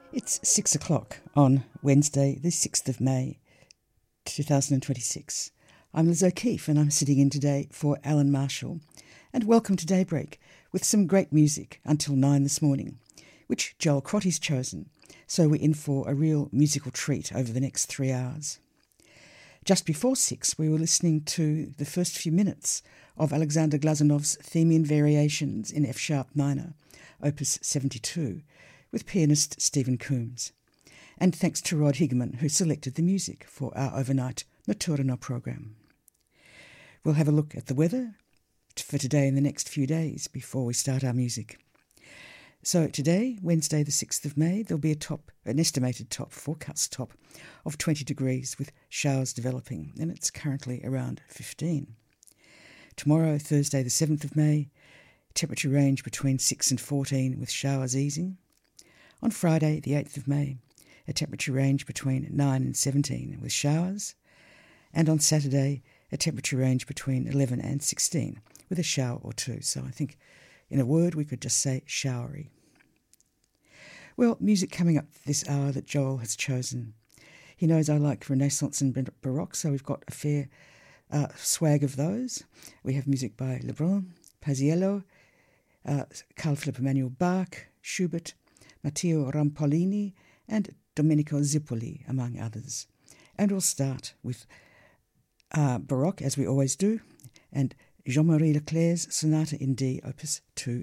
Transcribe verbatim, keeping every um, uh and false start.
It's six o'clock on Wednesday, the sixth of May, two thousand twenty-six. I'm Liz O'Keefe and I'm sitting in today for Alan Marshall. And welcome to Daybreak with some great music until nine this morning, which Joel Crotty's chosen. So we're in for a real musical treat over the next three hours. Just before six, we were listening to the first few minutes of Alexander Glazunov's Themian Variations in F-sharp minor, opus seventy-two, with pianist Stephen Coombs. And thanks to Rod Higgerman, who selected the music for our overnight Notturno program. We'll have a look at the weather for today and the next few days before we start our music. So today, Wednesday the sixth of May, there'll be a top, an estimated top, forecast top of twenty degrees with showers developing, and it's currently around fifteen. Tomorrow, Thursday the seventh of May, temperature range between six and fourteen with showers easing. On Friday, the eighth of May, a temperature range between nine and seventeen with showers. And on Saturday, a temperature range between eleven and sixteen with a shower or two. So I think, in a word, we could just say showery. Well, music coming up this hour that Joel has chosen. He knows I like Renaissance and Baroque, so we've got a fair uh, swag of those. We have music by Lebrun, Paisiello, uh, Carl Philipp Emanuel Bach, Schubert, Matteo Rampolini and Domenico Zippoli, among others. And we'll start with uh, Baroque, as we always do, and Jean-Marie Leclerc's Sonata in D, opus two